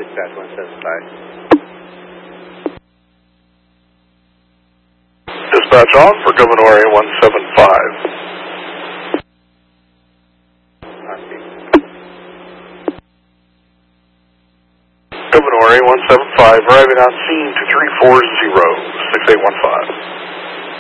dispatch 175. Dispatch on for Governor Area 175. Governor Area 175 arriving on scene to 340 6815.